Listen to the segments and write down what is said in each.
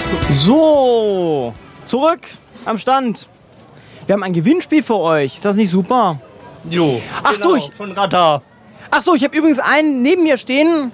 So, zurück am Stand. Wir haben ein Gewinnspiel für euch. Ist das nicht super? Jo. Ach so, genau, von Radar. Ach so, ich habe übrigens einen neben mir stehen.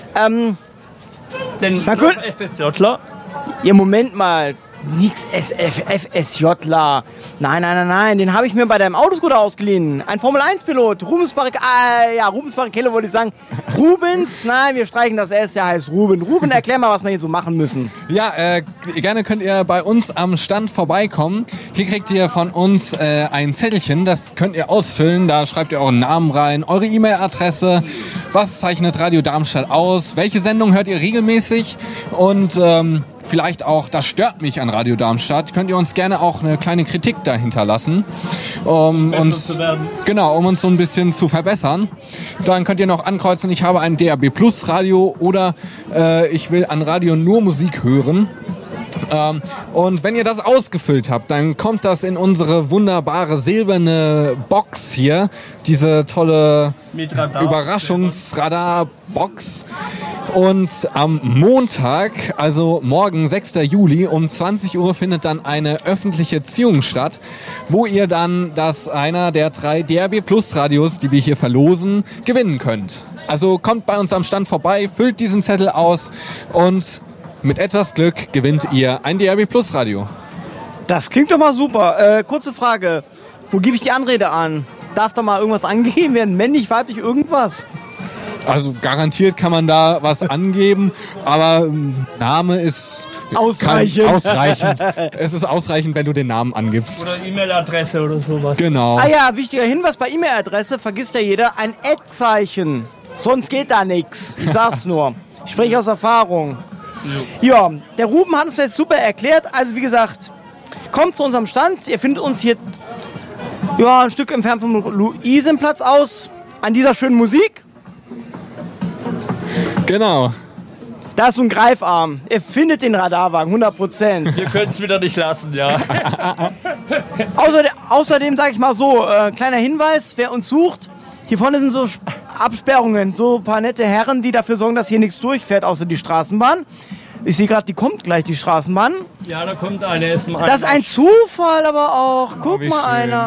Den Man könnte- FSJler. Ja, Moment mal. Nix FSJler. Nein. Den habe ich mir bei deinem Autoscooter ausgeliehen. Ein Formel-1-Pilot. Rubens Barrichello wollte ich sagen. Rubens, nein, wir streichen das S, der heißt Ruben. Ruben, erklär mal, was wir hier so machen müssen. Ja, gerne könnt ihr bei uns am Stand vorbeikommen. Hier kriegt ihr von uns ein Zettelchen, das könnt ihr ausfüllen. Da schreibt ihr euren Namen rein, eure E-Mail-Adresse, was zeichnet Radio Darmstadt aus, welche Sendung hört ihr regelmäßig und vielleicht auch, das stört mich an Radio Darmstadt, könnt ihr uns gerne auch eine kleine Kritik dahinter lassen, um uns so ein bisschen zu verbessern. Dann könnt ihr noch ankreuzen, ich habe ein DAB Plus Radio oder ich will an Radio nur Musik hören. Und wenn ihr das ausgefüllt habt, dann kommt das in unsere wunderbare silberne Box hier, diese tolle Überraschungsradar-Box. Und am Montag, also morgen, 6. Juli, um 20 Uhr findet dann eine öffentliche Ziehung statt, wo ihr dann einer der 3 DAB Plus Radios, die wir hier verlosen, gewinnen könnt. Also kommt bei uns am Stand vorbei, füllt diesen Zettel aus und mit etwas Glück gewinnt ihr ein DAB Plus Radio. Das klingt doch mal super. Kurze Frage. Wo gebe ich die Anrede an? Darf da mal irgendwas angegeben werden? Männlich, weiblich, irgendwas? Also garantiert kann man da was angeben, aber Name ist ausreichend. Es ist ausreichend, wenn du den Namen angibst. Oder E-Mail-Adresse oder sowas. Genau. Ah ja, wichtiger Hinweis bei E-Mail-Adresse, vergisst ja jeder, ein Ad-Zeichen. Sonst geht da nichts. Ich sag's nur. Ich spreche aus Erfahrung. Ja, der Ruben hat uns jetzt super erklärt. Also wie gesagt, kommt zu unserem Stand. Ihr findet uns hier ein Stück entfernt vom Luisenplatz aus. An dieser schönen Musik. Genau. Da ist so ein Greifarm. Ihr findet den Radarwagen, 100%. Ihr könnt es wieder nicht lassen, ja. Außerdem sage ich mal so, kleiner Hinweis, wer uns sucht, hier vorne sind so Absperrungen, so ein paar nette Herren, die dafür sorgen, dass hier nichts durchfährt, außer die Straßenbahn. Ich sehe gerade, die kommt gleich, die Straßenbahn. Ja, da kommt eine. Das ist ein Zufall aber auch. Guck mal schön. einer.